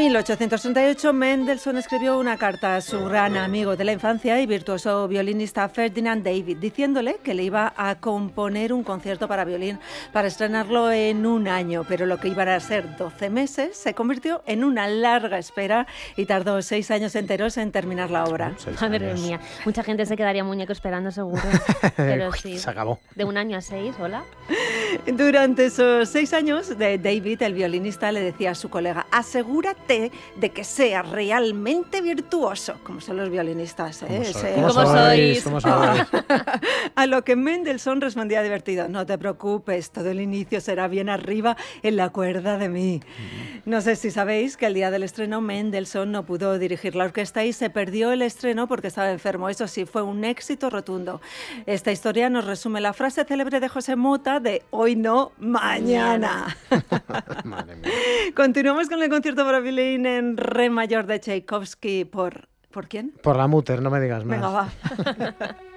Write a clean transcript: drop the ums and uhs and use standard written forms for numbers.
1838, Mendelssohn escribió una carta a su gran amigo de la infancia y virtuoso violinista Ferdinand David, diciéndole que le iba a componer un concierto para violín para estrenarlo en un año, pero lo que iban a ser 12 meses se convirtió en una larga espera y tardó 6 años enteros en terminar la obra. Madre mía, mucha gente se quedaría muñeco esperando seguro, pero sí, se acabó. De 1 año a 6, hola. Durante esos 6 años, David, el violinista, le decía a su colega: asegúrate de que sea realmente virtuoso, como son los violinistas, ¿eh? ¿Cómo sois? A lo que Mendelssohn respondía divertido: no te preocupes, todo el inicio será bien arriba en la cuerda de mi. No sé si sabéis que el día del estreno Mendelssohn no pudo dirigir la orquesta y se perdió el estreno porque estaba enfermo. Eso sí, fue un éxito rotundo. Esta historia nos resume la frase célebre de José Mota de hoy no, mañana. Madre mía. Continuamos con el concierto para violín en re mayor de Tchaikovsky ¿por quién? Por la Mutter, no me digas más. Venga, va.